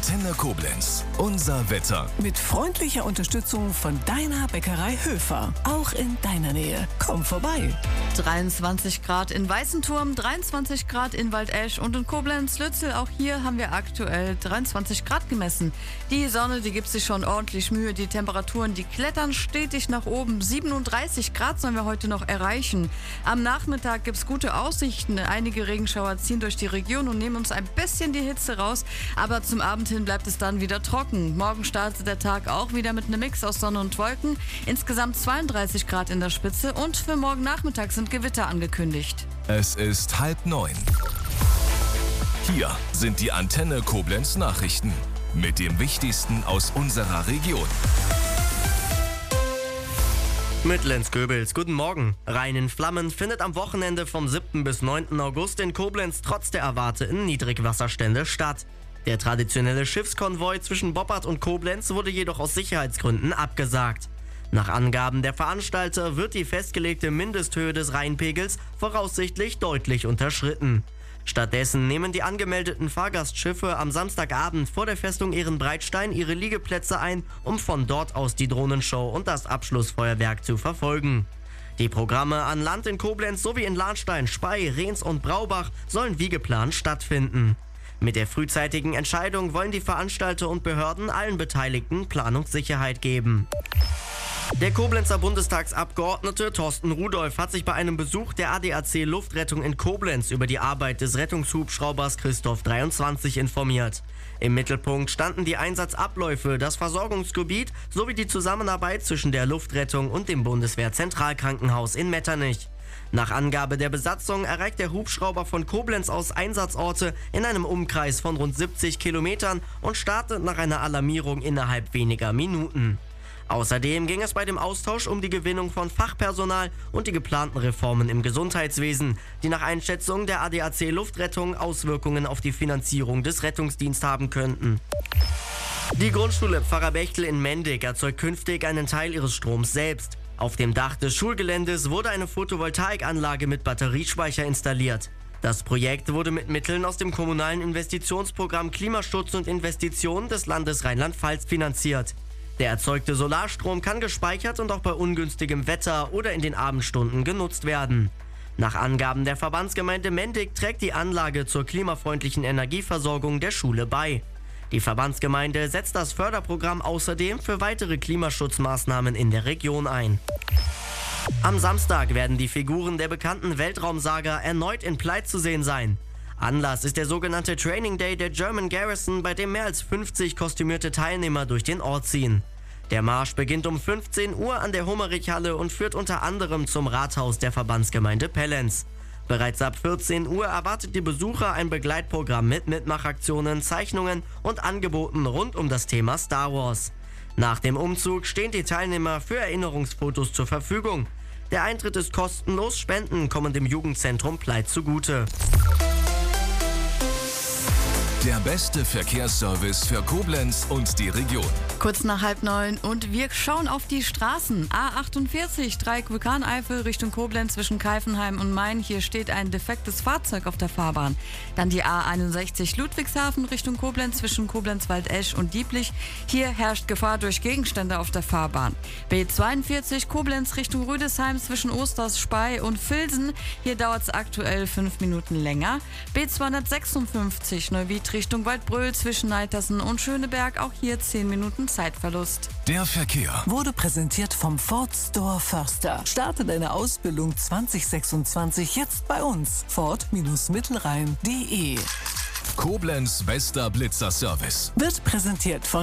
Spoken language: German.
Antenne Koblenz. Unser Wetter. Mit freundlicher Unterstützung von deiner Bäckerei Höfer. Auch in deiner Nähe. Komm vorbei. 23 Grad in Weißenturm, 23 Grad in Waldesch und in Koblenz-Lützel. Auch hier haben wir aktuell 23 Grad gemessen. Die Sonne, die gibt sich schon ordentlich Mühe. Die Temperaturen, die klettern stetig nach oben. 37 Grad sollen wir heute noch erreichen. Am Nachmittag gibt es gute Aussichten. Einige Regenschauer ziehen durch die Region und nehmen uns ein bisschen die Hitze raus. Aber zum Abend hin bleibt es dann wieder trocken. Morgen startet der Tag auch wieder mit einem Mix aus Sonne und Wolken. Insgesamt 32 Grad in der Spitze und für morgen Nachmittag sind Gewitter angekündigt. Es ist 8:30. Hier sind die Antenne Koblenz Nachrichten mit dem Wichtigsten aus unserer Region. Mit Lenz Goebels, guten Morgen. Rhein in Flammen findet am Wochenende vom 7. bis 9. August in Koblenz trotz der erwarteten Niedrigwasserstände statt. Der traditionelle Schiffskonvoi zwischen Boppard und Koblenz wurde jedoch aus Sicherheitsgründen abgesagt. Nach Angaben der Veranstalter wird die festgelegte Mindesthöhe des Rheinpegels voraussichtlich deutlich unterschritten. Stattdessen nehmen die angemeldeten Fahrgastschiffe am Samstagabend vor der Festung Ehrenbreitstein ihre Liegeplätze ein, um von dort aus die Drohnenshow und das Abschlussfeuerwerk zu verfolgen. Die Programme an Land in Koblenz sowie in Lahnstein, Spey, Rehns und Braubach sollen wie geplant stattfinden. Mit der frühzeitigen Entscheidung wollen die Veranstalter und Behörden allen Beteiligten Planungssicherheit geben. Der Koblenzer Bundestagsabgeordnete Thorsten Rudolph hat sich bei einem Besuch der ADAC Luftrettung in Koblenz über die Arbeit des Rettungshubschraubers Christoph 23 informiert. Im Mittelpunkt standen die Einsatzabläufe, das Versorgungsgebiet sowie die Zusammenarbeit zwischen der Luftrettung und dem Bundeswehr-Zentralkrankenhaus in Metternich. Nach Angabe der Besatzung erreicht der Hubschrauber von Koblenz aus Einsatzorte in einem Umkreis von rund 70 Kilometern und startet nach einer Alarmierung innerhalb weniger Minuten. Außerdem ging es bei dem Austausch um die Gewinnung von Fachpersonal und die geplanten Reformen im Gesundheitswesen, die nach Einschätzung der ADAC Luftrettung Auswirkungen auf die Finanzierung des Rettungsdienstes haben könnten. Die Grundschule Pfarrer Bechtel in Mendig erzeugt künftig einen Teil ihres Stroms selbst. Auf dem Dach des Schulgeländes wurde eine Photovoltaikanlage mit Batteriespeicher installiert. Das Projekt wurde mit Mitteln aus dem kommunalen Investitionsprogramm Klimaschutz und Investitionen des Landes Rheinland-Pfalz finanziert. Der erzeugte Solarstrom kann gespeichert und auch bei ungünstigem Wetter oder in den Abendstunden genutzt werden. Nach Angaben der Verbandsgemeinde Mendig trägt die Anlage zur klimafreundlichen Energieversorgung der Schule bei. Die Verbandsgemeinde setzt das Förderprogramm außerdem für weitere Klimaschutzmaßnahmen in der Region ein. Am Samstag werden die Figuren der bekannten Weltraumsaga erneut in Pleit zu sehen sein. Anlass ist der sogenannte Training Day der German Garrison, bei dem mehr als 50 kostümierte Teilnehmer durch den Ort ziehen. Der Marsch beginnt um 15 Uhr an der Hummerich-Halle und führt unter anderem zum Rathaus der Verbandsgemeinde Pellenz. Bereits ab 14 Uhr erwartet die Besucher ein Begleitprogramm mit Mitmachaktionen, Zeichnungen und Angeboten rund um das Thema Star Wars. Nach dem Umzug stehen die Teilnehmer für Erinnerungsfotos zur Verfügung. Der Eintritt ist kostenlos, Spenden kommen dem Jugendzentrum Pleit zugute. Der beste Verkehrsservice für Koblenz und die Region. Kurz nach 8:30 und wir schauen auf die Straßen. A48, Dreieck Vulkaneifel Richtung Koblenz zwischen Keifenheim und Main. Hier steht ein defektes Fahrzeug auf der Fahrbahn. Dann die A61 Ludwigshafen Richtung Koblenz zwischen Koblenz-Waldesch und Dieblich. Hier herrscht Gefahr durch Gegenstände auf der Fahrbahn. B42 Koblenz Richtung Rüdesheim zwischen Osters, Spey und Vilsen. Hier dauert es aktuell 5 Minuten länger. B256 Neuwied Richtung Waldbröl zwischen Neitersen und Schöneberg. Auch hier 10 Minuten Zeitverlust. Der Verkehr Wurde präsentiert vom Ford Store Förster. Starte deine Ausbildung 2026 jetzt bei uns. Ford-Mittelrhein.de. Koblenz bester Blitzerservice. Wird präsentiert von